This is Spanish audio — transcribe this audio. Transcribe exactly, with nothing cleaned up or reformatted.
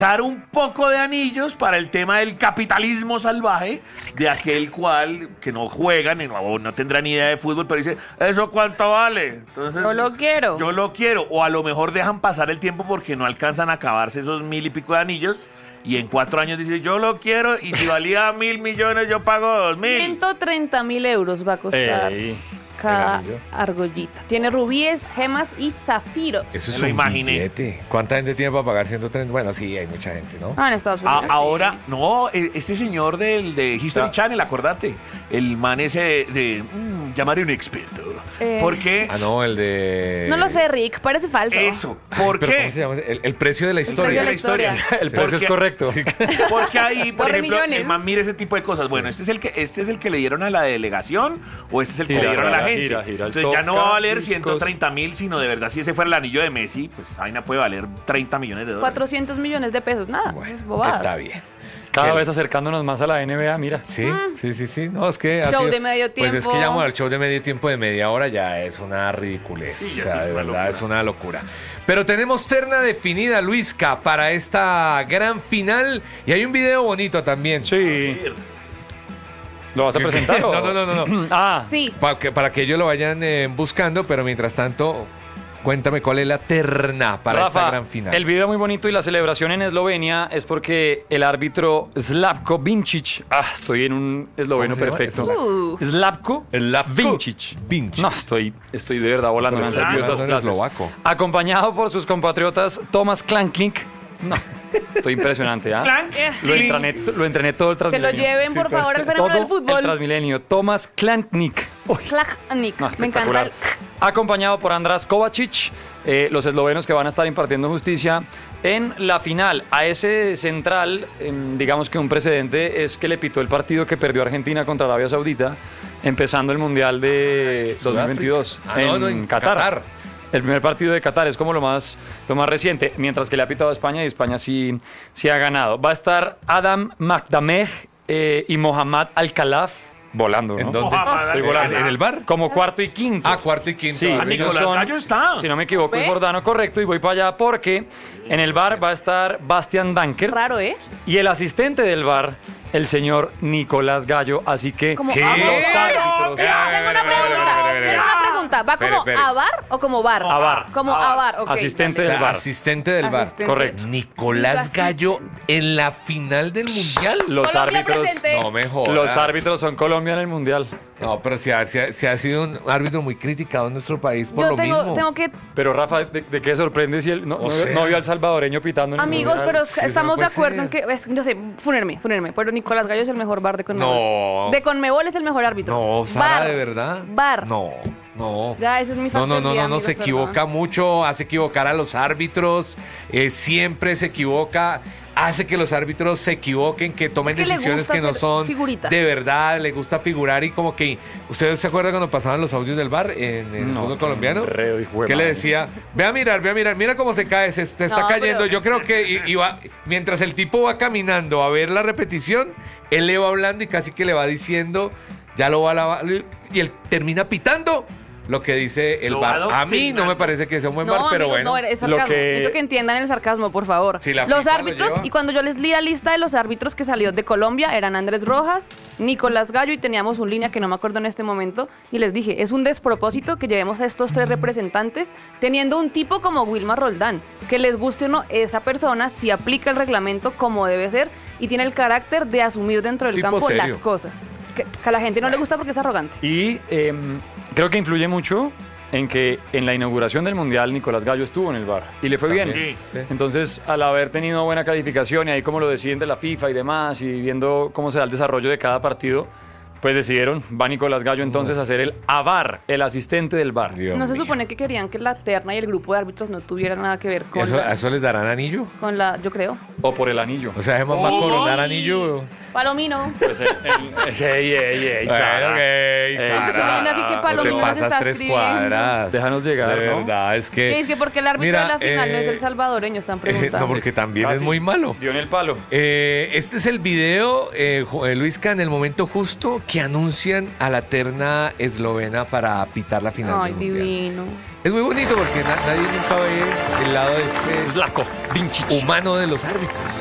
dar un poco de anillos para el tema del capitalismo salvaje de aquel cual que no juegan o no tendrá ni idea de fútbol, pero dice, ¿eso cuánto vale? Entonces, yo lo quiero. Yo lo quiero. O a lo mejor dejan pasar el tiempo porque no alcanzan a acabarse esos mil y pico de anillos y en cuatro años dice, yo lo quiero y si valía mil millones yo pago dos mil. ciento treinta mil euros va a costar. Ey. Cada argollita. Tiene rubíes, gemas y zafiros. Eso es lo un imaginé. billete. ¿Cuánta gente tiene para pagar ciento treinta? Bueno, sí, hay mucha gente, ¿no? Ah, en Estados Unidos. A, ahora, no, este señor del de History ah. Channel, acordate. El man ese de, de mmm, llamaré un experto. Eh. ¿Por qué? Ah, no, el de... No lo sé, Rick, parece falso. Eso, ¿por Ay, qué? ¿Cómo se llama? El, el precio de la historia. El precio de la historia. El precio es correcto. Sí. Porque ahí, por Corre ejemplo, millones. el man mira ese tipo de cosas. Sí. Bueno, ¿este es el que este es el que le dieron a la delegación o este es el que gira, le dieron gira, a la gente? Gira, gira, Entonces ya no va a valer discos. ciento treinta mil, sino de verdad, si ese fuera el anillo de Messi, pues esa vaina puede valer treinta millones de dólares. cuatrocientos millones de pesos, nada, Bueno, es bobada. está bien. Cada vez acercándonos más a la N B A, mira. Sí, mm. sí, sí, sí. No, es que... Show sido, de medio tiempo. Pues es que llamo al show de medio tiempo de media hora ya es una ridiculez. Sí, o sea, de verdad locura. Es una locura. Pero tenemos terna definida, Luisca, para esta gran final. Y hay un video bonito también. Sí. ¿Lo vas a presentar? no, no, no, no, no. Ah. Sí. Para que, para que ellos lo vayan eh, buscando, pero mientras tanto... Cuéntame cuál es la terna para Rafa, esta gran final. El video muy bonito y la celebración en Eslovenia es porque el árbitro Slavko Vincic, ah, estoy en un esloveno perfecto. Uh. Slavko Vincic. Vincic. No, estoy, estoy de verdad volando en nerviosas clases. Eslovaco. Acompañado por sus compatriotas Tomas Klanklink. No, estoy impresionante, ¿ah? ¿eh? Lo entrené, lo entrené todo el Que Transmilenio. lo lleven, por Sí, favor, al fenómeno del todo fútbol. el Transmilenio. Tomas Klanknik. Klanknik. No, Me encanta el... Acompañado por András Kovacic, eh, los eslovenos que van a estar impartiendo justicia en la final. A ese central, eh, digamos que un precedente es que le pitó el partido que perdió Argentina contra Arabia Saudita, empezando el Mundial de dos mil veintidós ah, en, no, no, en Qatar. Qatar. El primer partido de Qatar es como lo más, lo más reciente, mientras que le ha pitado a España y España sí, sí ha ganado. Va a estar Adam Makdameh eh, y Mohammad Al-Khalaf. Volando, ¿no? ¿En dónde? Estoy volando. ¿En el bar? Como cuarto y quinto. Ah, cuarto y quinto. Sí, Ah, ellos Nicolás son, Gallo está. si no me equivoco, ¿Ve? es Jordano, correcto, y voy para allá porque en el bar va a estar Bastian Danker Raro, ¿eh? y el asistente del bar, el señor Nicolás Gallo, así que Como ¿Qué? a los árbitros. Tengo una pregunta. Tengo una pregunta. ¿Va Espere, como espere. a bar o como bar? A bar. Como a bar, ok. Asistente O dale. sea, del bar. asistente del bar. Asistente. Correcto. Nicolás Gallo en la final del mundial. Los Colombia árbitros, presente. No me jodas. los árbitros son Colombia en el mundial. No, pero se ha, se ha- se ha sido un árbitro muy criticado en nuestro país por Yo lo tengo, mismo. tengo que... Pero Rafa, ¿de, de qué sorprende si él no, O no, sea. no vio al salvadoreño pitando en el Amigos, mundial? pero Sí, eso estamos no de puede acuerdo ser. en que... es- yo sé, fúnerme, fúnerme. Pero Nicolás Gallo es el mejor bar de Conmebol. No. De Conmebol es el mejor árbitro. No, Sara, Bar. ¿de verdad? Bar. No, no. Ya, esa es mi No, no, no, factoría, no, no, amigos, se perdón. equivoca mucho, hace equivocar a los árbitros, eh, siempre se equivoca, hace que los árbitros se equivoquen, que tomen Es que le decisiones gusta que no hacer son figurita. de verdad, le gusta figurar y como que, ¿ustedes se acuerdan cuando pasaban los audios del bar en, en el No, fútbol colombiano? enredo, hijo de ¿Qué le madre. decía? Ve a mirar, ve a mirar, mira cómo se cae, se, se está No, cayendo. pero- Yo creo que i- iba, mientras el tipo va caminando a ver la repetición, él le va hablando y casi que le va diciendo, ya lo va a lavar, y él termina pitando lo que dice el Lo va bar. A mí no adoctrinando. me parece que sea un buen No, bar, pero amigos, bueno. no, es sarcasmo. Lo que- Necesito que entiendan el sarcasmo, por favor. Si la los FIFA lo árbitros, lleva. y cuando yo les di la lista de los árbitros que salió de Colombia, eran Andrés Rojas, Nicolás Gallo y teníamos un línea que no me acuerdo en este momento. Y les dije, es un despropósito que llevemos a estos tres representantes teniendo un tipo como Wilmar Roldán. Que les guste o no, esa persona si aplica el reglamento como debe ser y tiene el carácter de asumir dentro del Tipo campo serio. las cosas. Que, que a la gente no le gusta porque es arrogante. Y eh, creo que influye mucho en que en la inauguración del Mundial Nicolás Gallo estuvo en el bar y le fue También, bien. sí. Entonces, al haber tenido buena calificación y ahí como lo deciden de la FIFA y demás y viendo cómo se da el desarrollo de cada partido, pues decidieron, va Nicolás Gallo entonces a ser el A V A R, el asistente del bar. Dios No se mío. supone que querían que la terna y el grupo de árbitros no tuvieran nada que ver con, ¿Eso, la, ¿A eso les darán anillo? con la, yo creo. O por el anillo. O sea, ¿es más va a coronar anillo? Palomino. Pues el, el- ey, ey, ey, Sara. Bueno, ok, Ey, Sara. Estoy viendo aquí que No Palomino te nos pasas está tres escribiendo. cuadras. Déjanos llegar, De ¿no? verdad, es que... Es que porque el árbitro Mira, de la final no es eh, el salvadoreño, están eh, preguntando. no, porque también Casi. es muy malo. Dio en el palo. Eh, este es el video, eh, Ju- eh, Luisca, en el momento justo que anuncian a la terna eslovena para pitar la final Ay, del Mundial. divino. Es muy bonito porque na- nadie nunca ve el lado de este Zlatko Vincic. humano de los árbitros.